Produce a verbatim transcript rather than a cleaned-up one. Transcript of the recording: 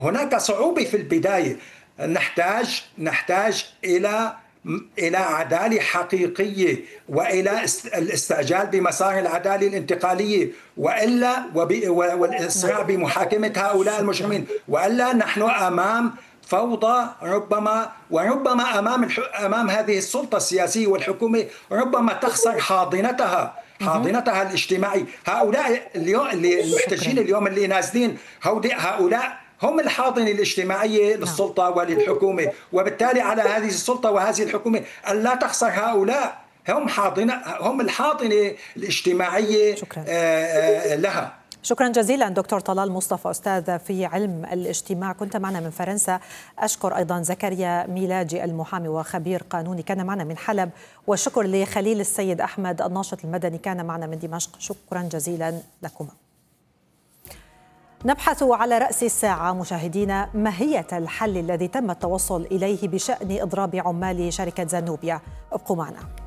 هناك صعوبة في البداية. نحتاج نحتاج إلى إلى عدالة حقيقية، وإلى الاستعجال بمسار العدالة الانتقالية، وإلا والإسراع بمحاكمة هؤلاء المجرمين، وإلا نحن أمام فوضى، ربما وربما أمام أمام هذه السلطة السياسية والحكومة ربما تخسر حاضنتها حاضنتها الاجتماعي. هؤلاء اليوم اللي المحتجين اليوم اللي نازلين، هؤلاء هم الحاضنة الاجتماعية للسلطة وللحكومة، وبالتالي على هذه السلطة وهذه الحكومة أن لا تخسر هؤلاء. هم حاضنة هم الحاضنة الاجتماعية شكرا. لها. شكرا جزيلا دكتور طلال مصطفى، أستاذ في علم الاجتماع، كنت معنا من فرنسا. أشكر أيضا زكريا ميلاجي المحامي وخبير قانوني كان معنا من حلب، والشكر لخليل السيد أحمد الناشط المدني كان معنا من دمشق. شكرا جزيلا لكما. نبحث على رأس الساعة مشاهدينا ماهية الحل الذي تم التوصل إليه بشأن إضراب عمال شركة زانوبيا. ابقوا معنا.